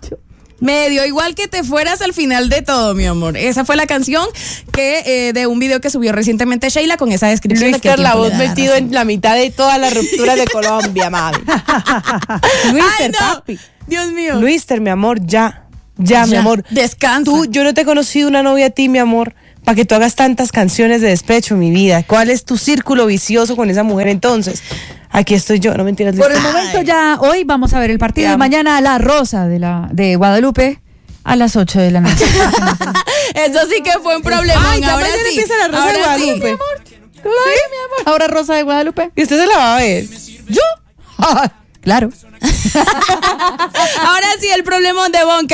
Me dio igual que te fueras al final de todo, mi amor. Esa fue la canción que de un video que subió recientemente Sheila con esa descripción. Luis la voz metido en la mitad de todas las rupturas de Colombia, mami. Luister, papi. Dios mío. Luister, mi amor, ya, mi amor. Descansa. Yo no te he conocido una novia a ti, mi amor, para que tú hagas tantas canciones de despecho, mi vida. ¿Cuál es tu círculo vicioso con esa mujer entonces? Aquí estoy yo, no mentiras. Por el momento ya, hoy vamos a ver el partido y mañana La Rosa de Guadalupe a las 8 de la noche. Eso sí que fue un problema. Ahora sí. Empieza La Rosa de Guadalupe. Sí, mi amor. Claro, mi amor. Ahora Rosa de Guadalupe. ¿Y usted se la va a ver? ¿Yo? Claro. Ahora sí, el problema de Bonca.